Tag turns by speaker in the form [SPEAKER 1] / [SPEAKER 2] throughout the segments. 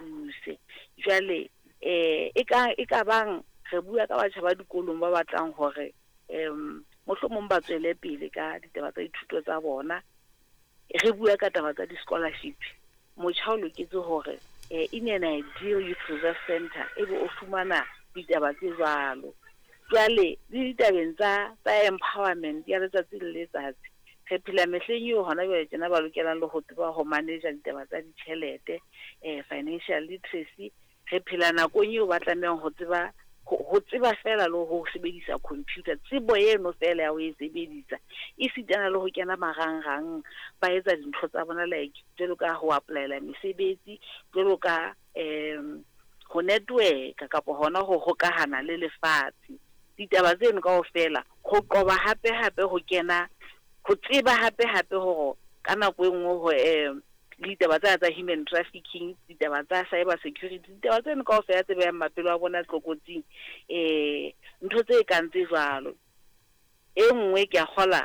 [SPEAKER 1] thuse jwale e ka bang re bua ka batjha ba dikolong ba batlang hore mohlomong ba tswele pele ka ditaba tsa dithuto tsa bona re bua ka taba tsa di-scholarship motjha o loketse hore in an ideal youth resource center ebe o fumana ditaba tse jwalo jwale le ditabeng tsa empowerment ya letsatsi le letsatsi re phela mehleng eo hona jwale tjena ba lokelang le ho tseba ho manage ditaba tsa ditjhelete financial literacy re phela nakong eo ba tlamehang ho tseba fela le ho sebedisa computer tsebo eno fela ya ho e sebedisa e sitana le ho kena marangrang ba etsa dintho tsa bona like jwalo ka ho applyela mesebetsi jwalo ka ho network kapa hona ho hokahana le lefatshe ditaba tseno kaofela ho qoba hape ho kena ho tseba hape hore ka nako e nngwe ho ditaba tsa human trafficking ditaba tsa cyber security ditaba tseno kaofela tse behang maphelo a bona tlokotsing ntho tse kang tse jwalo e nngwe ke a kgola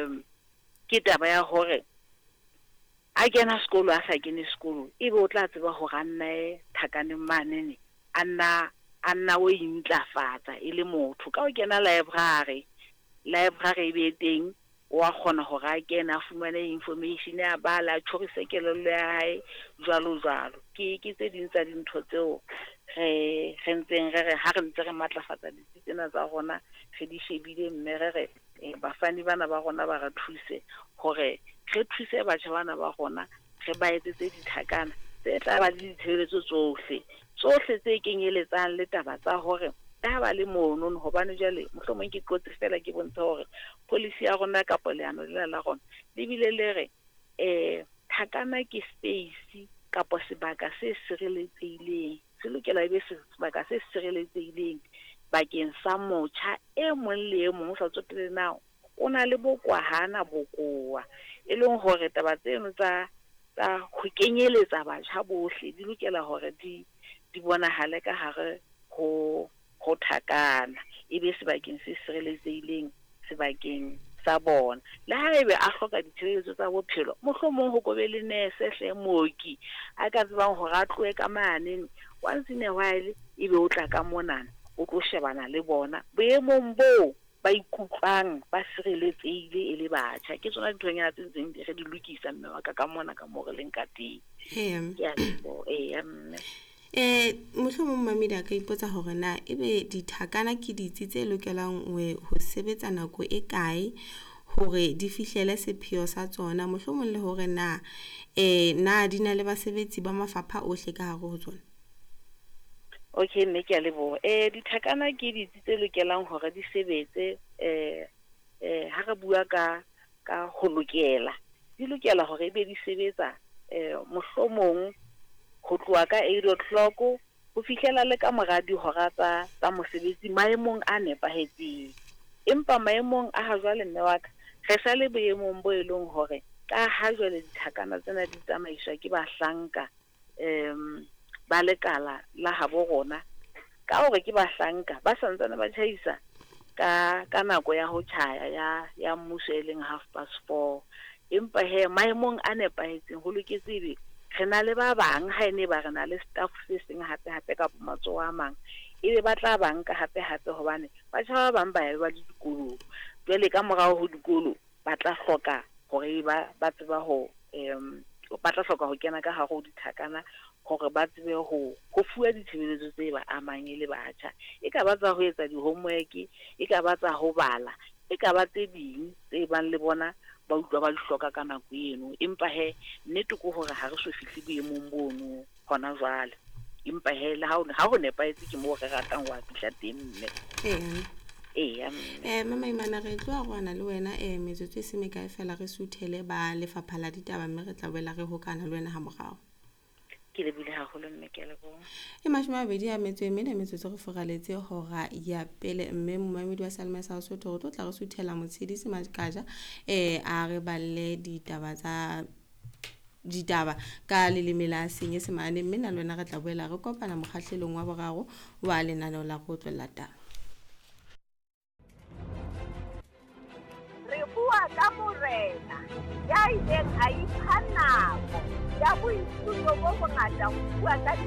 [SPEAKER 1] ke taba ya hore a kena sekolo a sa kene sekolo ebe o tla tseba hore a nna thakane manene a nna o intlafatsa e le motho ka o kena library e be teng wa kgona hore a kena a fumane information ya bala a tjhorise kelello ya hae jwalo ke tse ding tsa dintho tseo re ntseng re ha re ntse re matlafatsa tsena tsa rona re di shebile mme re bafani bana ba rona ba re thuse hore re thuse batjha bana ba rona re ba etsetse dithakana tse tla ba le ditshebeletso tsohle tse kenyeletsang le taba tsa hore ha ba le mono hobane jwale mohlomong ke qotse fela ke bontsha hore policy ya rona kapa leano la rona le bile le re thakana ke space kapa sebaka se sireletsehileng se lokela ebe sebaka se sireletsehileng bakeng sa motjha e mong le e mong o sa tsotelle na o na le bokwahana bokoa e leng hore taba tseno tsa ho kenyeletsa batjha bohle di lokela hore di bonahale ka hare ho thakana ebe sebakeng se sireletsehileng sebakeng sa bona le ha ebe a hloka ditshebeletso tsa bophelo mohlomong ho kobe le nurse hle mooki a ka tsebang hore a tloe ka mane once in a while ebe o tla ka monana o tlo shebana le bona boemong bo ba ikutlwang ba sireletsehile e le batjha ke tsona dintho tse ntseng di re di lokisa mme wa ka mona ka mo re leng ka teng
[SPEAKER 2] mohlomong Mamedi a ka ipotsa hore na ebe dithakana ke ditsi tse lokelang ho sebetsa nako e kae hore di fihlele sepheo sa tsona mohlomong le hore na di na le basebetsi ba mafapha ohle ka hare ho tsona.
[SPEAKER 1] Okay, mme ke a leboha. Dithakana ke ditsi tse lokelang hore di sebetse ha re bua ka ho lokela di lokela hore ebe di sebetsa mohlomong ho tloha ka 8 o'clock ho fihlela le ka mora dihora tsa mosebetsi maemong a nepahetseng empa maemong a ha jwale mme wa ka re sa le boemong bo e leng hore ka ha jwale dithakana tsena di tsamaiswa ke bahlanka ba lekala la habo rona ka hore ke bahlanka ba santsane ba tjhaisa ka nako ya ho tjhaya ya mmuso e leng 4:30 empa maemong a nepahetseng ho loketse ebe re na le ba bang ha ene ba re na le staff se seng hape ka matsoho a mang ebe ba tla banka hape hobane batjha ba bang ba ba dikolong jwale ka morao ho dikolo ba tla hloka hore ba tseba ba tla hloka ho kena ka hare ho dithakana hore ba tsebe ho fuwa ditshebeletso tse ba amang le batjha e ka ba tsa ho etsa di-homework e ka ba tsa ho bala e ka ba tse ding tse bang le bona ba utlwa ba di hloka ka nako eno empa nnete ko hore ha re so fihle boemong bono hona jwale empa le ha ho nepahetse ke mo re ratang wa fihla teng mme
[SPEAKER 2] mama Imana re tloa gwana le wena metsotso e se mekae fela re suthele ba lefapha la ditaba mme re tla boela re hokana le wena ha morao
[SPEAKER 1] ke le bile haholo mme ke le bo
[SPEAKER 2] mashome a bedi a metsotso re foraletse hora ya pele mme Mamedi wa Salma sa Sotho re tla re suthela motshedisi Makaja a re balle ditaba ka leleme la Senyesemane mme na lona re tla boela re kopana mokgahlelong wa boraro wa lenaneo la go tlwela taba
[SPEAKER 3] re bua ka morena ya ileng a ipha nako ya boithuto bo bongata ho bua ka